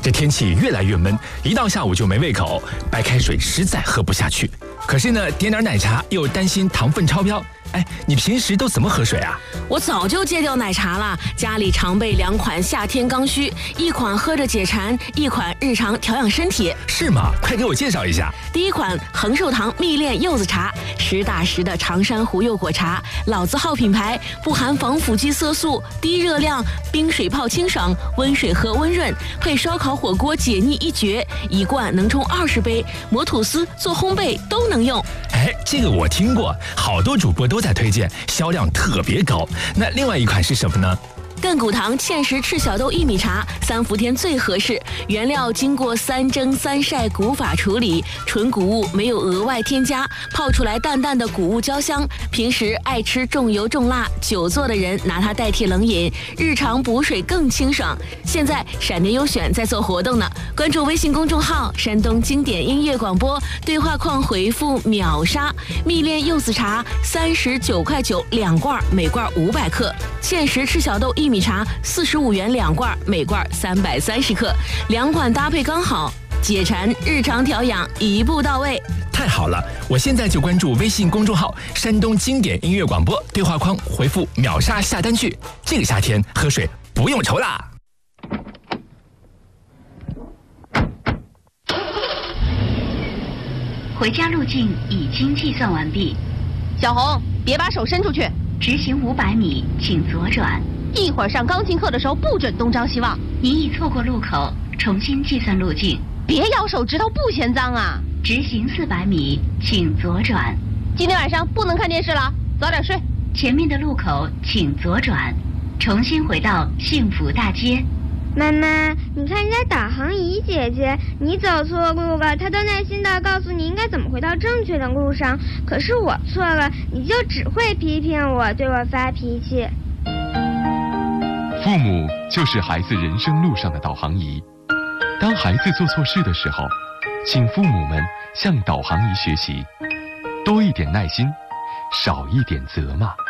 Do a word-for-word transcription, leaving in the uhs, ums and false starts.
这天气越来越闷，一到下午就没胃口，白开水实在喝不下去。可是呢，点点奶茶又担心糖分超标。哎，你平时都怎么喝水啊？ 我早就戒掉奶茶了，家里常备两款夏天刚需，一款喝着解馋，一款日常调养身体。 是吗？快给我介绍一下。 第一款恒寿堂蜜炼柚子茶，实打实的长山湖柚果茶，老字号品牌，不含防腐剂色素，低热量，冰水泡清爽，温水喝温润，配烧烤火锅解腻一绝，一罐能冲二十杯，磨吐司做烘焙都能用。 哎，这个我听过，好多主播都在推荐，销量特别高。那另外一款是什么呢？ 亘古堂芡实赤小豆薏米茶，三伏天最合适，原料经过三蒸三晒古法处理，纯谷物没有额外添加，泡出来淡淡的谷物焦香。平时爱吃重油重辣、久坐的人拿它代替冷饮，日常补水更清爽。现在闪电优选在做活动呢，关注微信公众号“山东经典音乐广播”，对话框回复“秒杀”，蜜炼柚子茶三十九块九两罐，每罐五百克；芡实赤小豆薏米茶四十五元两罐，每罐三百三十克，两款搭配刚好，解馋日常调养一步到位。 太好了，我现在就关注微信公众号“山东经典音乐广播”，对话框回复“秒杀”下单去。这个夏天喝水不用愁啦。 回家路径已经计算完毕。 小红，别把手伸出去。 直行五百米，请左转。 一会儿上钢琴课的时候不准东张西望。 您已错过路口，重新计算路径。 别咬手指头，不嫌脏啊！ 直行四百米，请左转。 今天晚上不能看电视了，早点睡。 前面的路口请左转，重新回到幸福大街。 妈妈，你看人家导航仪姐姐，你走错路了，她都耐心地告诉你应该怎么回到正确的路上。可是我错了，你就只会批评我，对我发脾气。 父母就是孩子人生路上的导航仪。当孩子做错事的时候，请父母们向导航仪学习，多一点耐心，少一点责骂。